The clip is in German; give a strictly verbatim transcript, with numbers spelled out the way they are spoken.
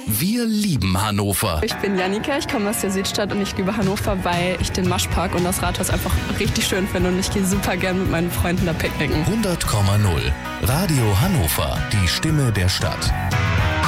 Wir lieben Hannover. Ich bin Jannika, ich komme aus der Südstadt und ich liebe Hannover, weil ich den Maschpark und das Rathaus einfach richtig schön finde und ich gehe super gern mit meinen Freunden da picknicken. hundert Komma null Radio Hannover, die Stimme der Stadt.